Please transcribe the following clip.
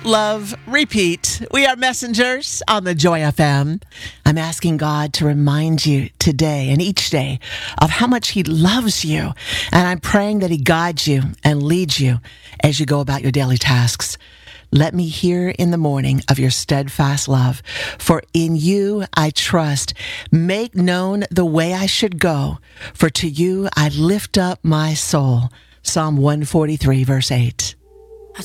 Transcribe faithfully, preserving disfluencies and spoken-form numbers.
love, repeat. We are messengers on the Joy F M. I'm asking God to remind you today and each day of how much He loves you. And I'm praying that He guides you and leads you as you go about your daily tasks. Let me hear in the morning of your steadfast love, for in you I trust. Make known the way I should go, for to you I lift up my soul. Psalm one forty-three, verse eight.